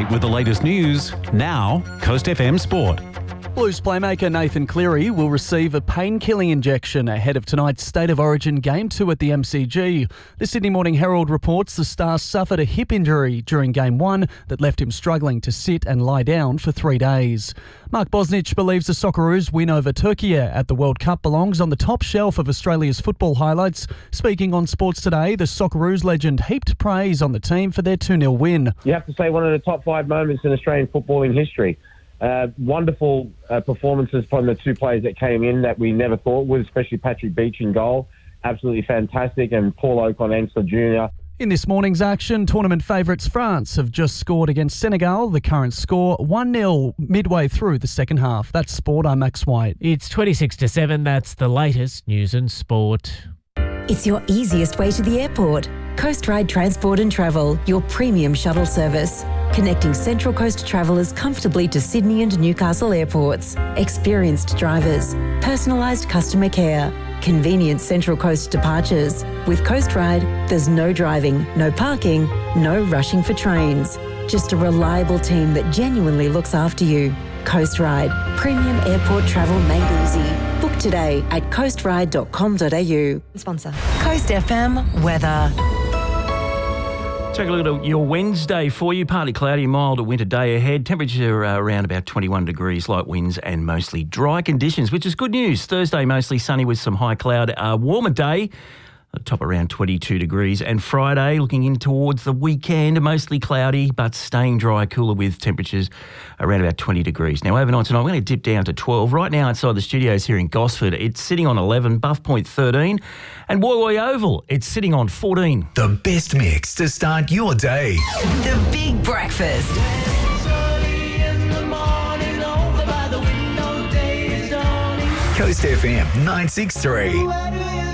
date with the latest news. Now, Coast FM Sport. Blues playmaker Nathan Cleary will receive a pain-killing injection ahead of tonight's State of Origin Game 2 at the MCG. The Sydney Morning Herald reports the star suffered a hip injury during Game 1 that left him struggling to sit and lie down for 3 days. Mark Bosnich believes the Socceroos' win over Turkey at the World Cup belongs on the top shelf of Australia's football highlights. Speaking on Sports Today, the Socceroos legend heaped praise on the team for their 2-0 win. You have to say one of the top 5 moments in Australian footballing history. Wonderful performances from the 2 players that came in that we never thought would, especially Patrick Beach in goal. Absolutely fantastic. And Paul Oakon-Ensler Jr. In this morning's action, tournament favourites France have just scored against Senegal. The current score 1-0 midway through the second half. That's Sport. I'm Max White. It's 26-7. That's the latest news and sport. It's your easiest way to the airport. Coast Ride Transport and Travel, your premium shuttle service. Connecting Central Coast travellers comfortably to Sydney and Newcastle airports. Experienced drivers, personalised customer care, convenient Central Coast departures. With Coast Ride, there's no driving, no parking, no rushing for trains. Just a reliable team that genuinely looks after you. Coast Ride, premium airport travel made easy. Book today at coastride.com.au. Sponsor. Coast FM weather. Take a look at your Wednesday for you. Partly cloudy, mild winter day ahead. Temperature around about 21 degrees, light winds and mostly dry conditions, which is good news. Thursday mostly sunny with some high cloud. Warmer day, top around 22 degrees. And Friday, looking in towards the weekend, mostly cloudy but staying dry, cooler with temperatures around about 20 degrees. Now, overnight tonight, we're going to dip down to 12. Right now outside the studios here in Gosford, it's sitting on 11, Buff Point 13. And Woy Woy Oval, it's sitting on 14. The best mix to start your day. The Big Breakfast. Coast FM 963.